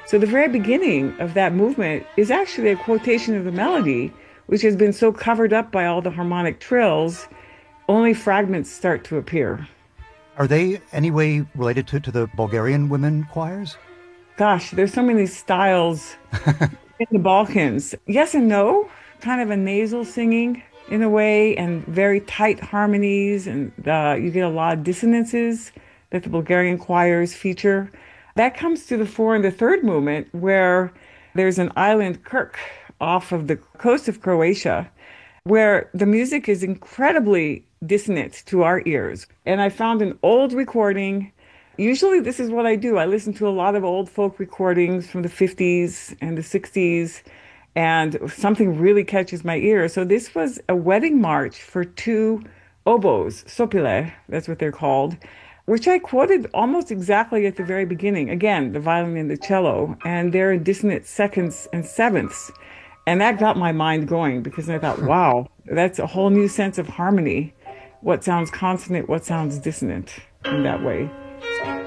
So the very beginning of that movement is actually a quotation of the melody, which has been so covered up by all the harmonic trills, only fragments start to appear. Are they any way related to the Bulgarian women choirs? Gosh, there's so many styles in the Balkans. Yes and no, kind of a nasal singing in a way, and very tight harmonies, and you get a lot of dissonances that the Bulgarian choirs feature. That comes to the fore in the third movement, where there's an island, Kirk, off of the coast of Croatia, where the music is incredibly dissonant to our ears. And I found an old recording. Usually, this is what I do. I listen to a lot of old folk recordings from the 50s and the 60s, and something really catches my ear. So, this was a wedding march for two oboes, sopile, that's what they're called, which I quoted almost exactly at the very beginning. Again, the violin and the cello, and they're in dissonant seconds and sevenths. And that got my mind going because I thought, wow, that's a whole new sense of harmony. What sounds consonant, what sounds dissonant in that way.